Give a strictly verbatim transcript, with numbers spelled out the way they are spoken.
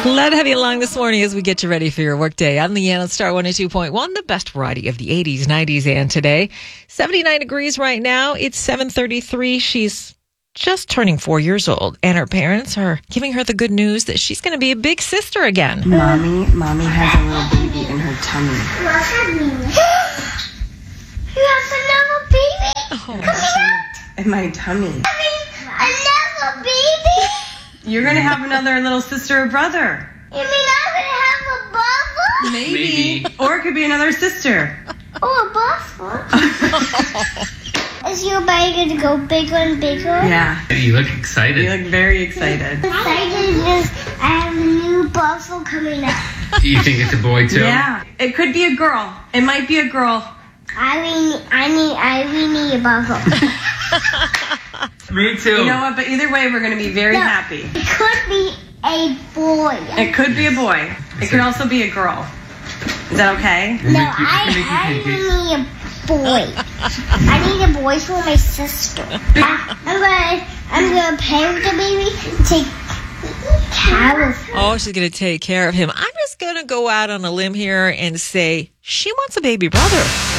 Glad to have you along this morning as we get you ready for your workday. I'm Leanne, Star one oh two point one, the best variety of the eighties, nineties, and today. seventy-nine degrees right now. It's seven thirty-three. She's just turning four years old, and her parents are giving her the good news that she's going to be a big sister again. Mommy, Mommy has a little baby in her tummy. What's happening? You have another baby? Oh. Coming out? In my tummy. Another baby? You're going to have another little sister or brother. You mean I'm going to have a brother? Maybe. Maybe. Or it could be another sister. Oh, a brother? Is your baby going to go bigger and bigger? Yeah. You look excited. You look very excited. Excited because I have a new brother coming out. You think it's a boy too? Yeah. It could be a girl. It might be a girl. I mean, I need, I really need a brother. Me too. You know what? But either way, we're going to be very No, happy. It could be a boy. It could be a boy. It could also be a girl. Is that okay? No, I, I really need a boy. I need a boy for my sister. I, I'm gonna, I'm gonna play with the baby and take care of him. Oh, she's going to take care of him. I'm just going to go out on a limb here and say she wants a baby brother.